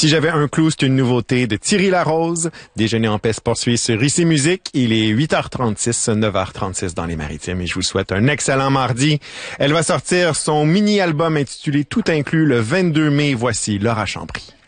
Si j'avais un clou, c'est une nouveauté de Thierry Larose. Déjeuner en paix se poursuit sur ICI Musique. Il est 8h36, 9h36 dans les Maritimes et je vous souhaite un excellent mardi. Elle va sortir son mini-album intitulé Tout inclus le 22 mai. Voici Laura Champry.